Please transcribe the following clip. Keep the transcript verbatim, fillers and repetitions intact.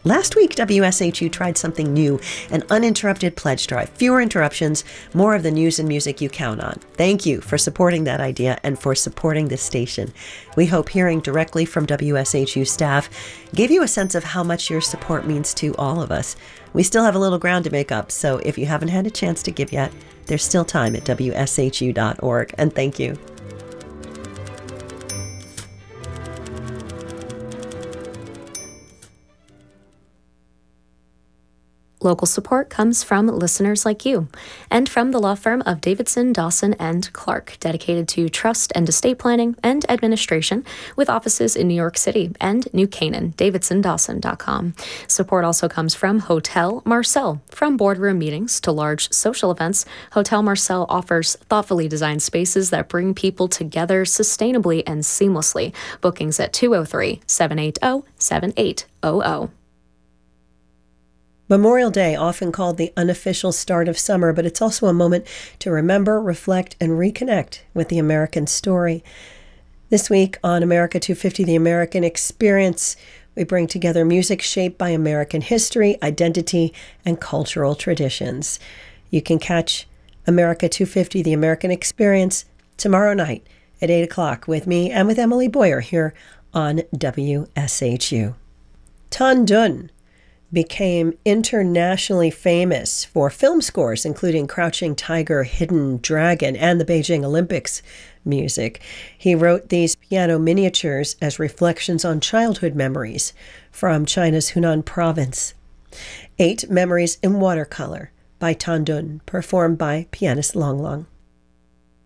Last week, W S H U tried something new, an uninterrupted pledge drive. Fewer interruptions, more of the news and music you count on. Thank you for supporting that idea and for supporting this station. We hope hearing directly from W S H U staff gave you a sense of how much your support means to all of us. We still have a little ground to make up, so if you haven't had a chance to give yet, there's still time at W S H U dot org, and thank you. Local support comes from listeners like you and from the law firm of Davidson, Dawson, and Clark, dedicated to trust and estate planning and administration with offices in New York City and New Canaan, davidson dawson dot com. Support also comes from Hotel Marcel. From boardroom meetings to large social events, Hotel Marcel offers thoughtfully designed spaces that bring people together sustainably and seamlessly. Bookings at two oh three, seven eight zero, seven eight zero zero. Memorial Day, often called the unofficial start of summer, but it's also a moment to remember, reflect, and reconnect with the American story. This week on America two fifty, The American Experience, we bring together music shaped by American history, identity, and cultural traditions. You can catch America two fifty, The American Experience, tomorrow night at eight o'clock with me and with Emily Boyer here on W S H U. Tan Dun became internationally famous for film scores, including Crouching Tiger, Hidden Dragon, and the Beijing Olympics music. He wrote these piano miniatures as reflections on childhood memories from China's Hunan province. Eight Memories in Watercolor by Tan Dun, performed by pianist Long Long.